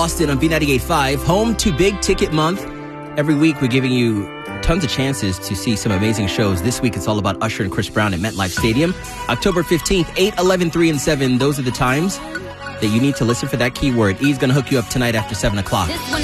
Austin on B98.5, home to Big Ticket Month. Every week we're giving you tons of chances to see some amazing shows. This week it's all about Usher and Chris Brown at MetLife Stadium. October 15th, 8, 11, 3, and 7. Those are the times that you need to listen for that keyword. E's going to hook you up tonight after 7 o'clock.